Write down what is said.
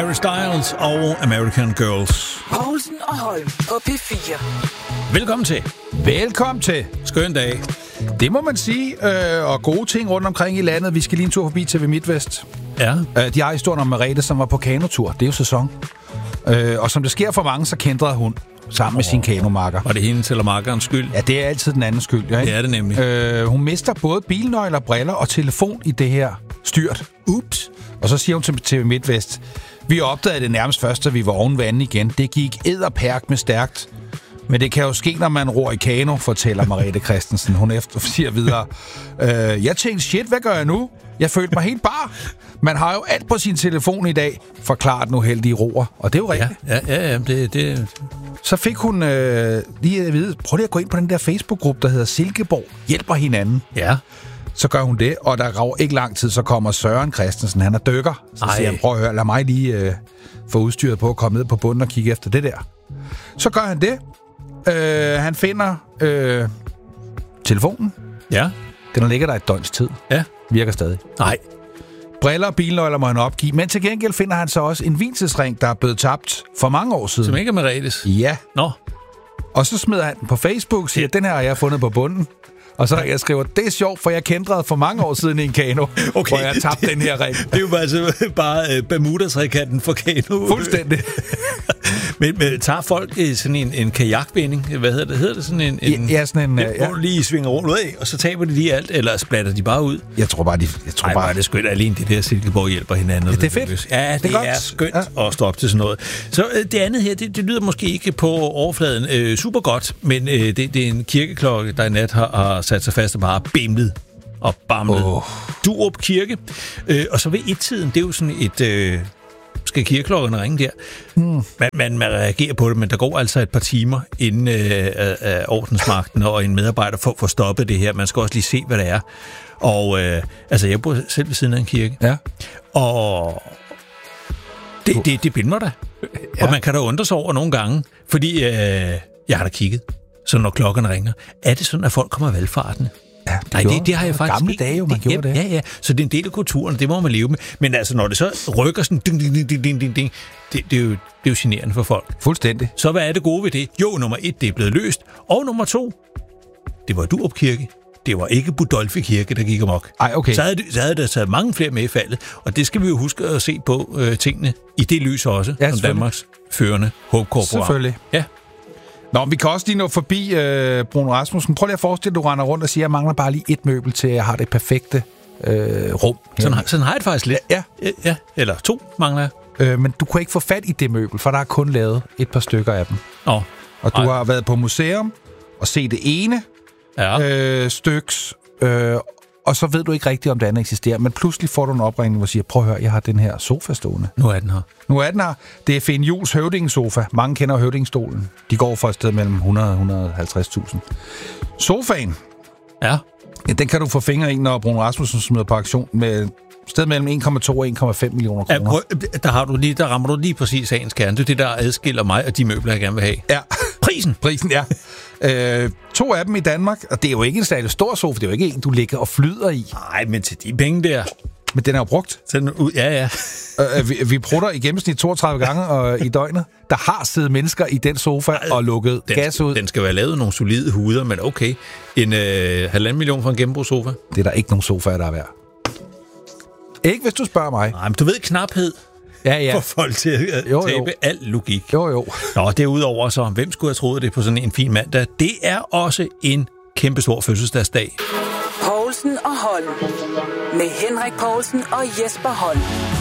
Harry Styles og American Girls. Poulsen og Holm på P4. Velkommen til. Velkommen til. Skøn dag. Det må man sige, og gode ting rundt omkring i landet. Vi skal lige en tur forbi TV MidtVest. Ja. De har historien om Merete, som var på kanotur. Det er jo sæson. Og som det sker for mange, så kændrede hun sammen med sin kanomakker. Var det hendes eller makkerens skyld? Ja, det er altid den andens skyld. Ja, ikke? Det er det nemlig. Hun mister både bilnøgler, briller og telefon i det her styrt. Ups. Og så siger hun til TV MidtVest: vi opdagede det nærmest først, da vi var oven vandet igen. Det gik edderperk med stærkt. Men det kan jo ske, når man ror i kano, fortæller Merete Christensen. Hun siger videre: jeg tænkte, shit, hvad gør jeg nu? Jeg følte mig helt bar. Man har jo alt på sin telefon i dag, forklarer den uheldige roer. Og det er jo rigtigt. Ja, det. Så fik hun lige at vide: prøv lige at gå ind på den der Facebook-gruppe, der hedder Silkeborg Hjælper Hinanden. Ja. Så gør hun det, og der går ikke lang tid, så kommer Søren Christensen. Han er dykker. Så siger han: prøv at høre, lad mig lige få udstyret på at komme ned på bunden og kigge efter det der. Så gør han det. Han finder telefonen. Ja. Den ligger der et døgns tid. Ja. Virker stadig. Nej. Briller og bilnøgler må han opgive. Men til gengæld finder han så også en vielsesring, der er blevet tabt for mange år siden. Som ikke er Meretes? Ja. Nå. Og så smider han den på Facebook og siger: den her har jeg fundet på bunden. Og så jeg skriver: det er sjovt, for jeg kændrede for mange år siden i en kano, hvor jeg tabte den her ring. Det er jo altså bare Bermuda-trekanten for kano. Fuldstændig. Men tager folk sådan en kajakvinding? Hvad hedder det? Hedder det sådan en ja, sådan en... Hvor du lige svinger rundt ud af, og så taber de lige alt, eller splatter de bare ud? Jeg tror bare, Ej, det er skønt, alene det der Silkeborg hjælper hinanden. Ja, det er fedt. Ja, det er skønt at stå op til sådan noget. Så det andet her, det lyder måske ikke på overfladen super godt, men det er en kirkeklokke, der i nat har sat sig fast og bare bimlet og bamlet. Durup Kirke. Og så ved et-tiden, det er jo sådan et... skal kirkeklokkerne ringe der? Man reagerer på det, men der går altså et par timer inden ordensmagten og en medarbejder for stoppet det her. Man skal også lige se, hvad det er. Og jeg bor selv ved siden af en kirke. Ja. Og det binder der. Ja. Og man kan da undre sig over nogle gange, fordi jeg har da kigget. Så når klokkerne ringer, er det sådan, at folk kommer valgfartende? Ja, det har jeg faktisk gamle dage jo, man gjorde det. Ja. Så det er en del af kulturen, det må man leve med. Men altså, når det så rykker sådan, ding, det er jo generende for folk. Fuldstændig. Så hvad er det gode ved det? Jo, nummer 1, det er blevet løst. Og nummer 2, det var Durup Kirke. Det var ikke Budolfi Kirke, der gik amok. Ej, okay. Så havde der taget mange flere med i faldet. Og det skal vi jo huske at se på tingene i det lys også, som Danmarks førende håbkorporat. Selvfølgelig. Ja. Nå, vi kan også lige nå forbi Bruno Rasmussen. Prøv lige at forestille dig, du render rundt og siger: jeg mangler bare lige et møbel til, at jeg har det perfekte rum. Sådan har jeg det faktisk lidt. Ja. Eller 2 mangler jeg. Men du kunne ikke få fat i det møbel, for der er kun lavet et par stykker af dem. Og du har været på museum og set det ene styks, og så ved du ikke rigtigt, om det andet eksisterer. Men pludselig får du en opringning, hvor siger: prøv at høre, jeg har den her sofa stående. Nu er den her. Det er Finn Juhls høvdingesofa. Mange kender høvdingestolen. De går for et sted mellem 100 og 150.000. Sofaen. Ja, den kan du få fingre i, når Bruno Rasmussen smider på aktion med sted mellem 1,2 og 1,5 millioner kroner. Der rammer du lige præcis sagens kerne. Det er det, der adskiller mig og de møbler, jeg gerne vil have. Ja. Prisen, ja. 2 af dem i Danmark, og det er jo ikke en særlig stor sofa, det er jo ikke en, du ligger og flyder i. Nej, men til de penge der. Men den er jo brugt. Ja. Vi prutter i gennemsnit 32 gange i døgnet. Der har siddet mennesker i den sofa og lukket gas ud. Den skal være lavet nogle solide huder, men okay. En 1,5 million for en gennembrugssofa. Det er der ikke nogen sofaer, der er værd. Ikke hvis du spørger mig. Nej, men du ved knaphed. Ja. For folk til at tabe al logik. Jo. Nå, derudover så, hvem skulle have troet det på sådan en fin mandag? Det er også en kæmpestor fødselsdagsdag. Poulsen og Holm. Med Henrik Poulsen og Jesper Holm.